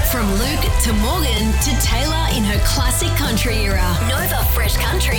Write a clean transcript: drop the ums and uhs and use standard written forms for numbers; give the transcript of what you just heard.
From Luke to Morgan to Taylor in her classic country era. Nova Fresh Country